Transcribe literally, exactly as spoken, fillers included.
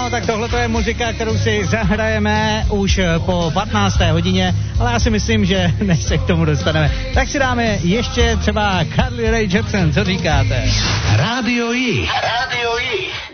No, tak tohle je muzika, kterou si zahrajeme už po patnácté hodině, ale já si myslím, že než se k tomu dostaneme, tak si dáme ještě třeba Carly Rae Jepsen, co říkáte? Rádio Jich. Rádio Jich.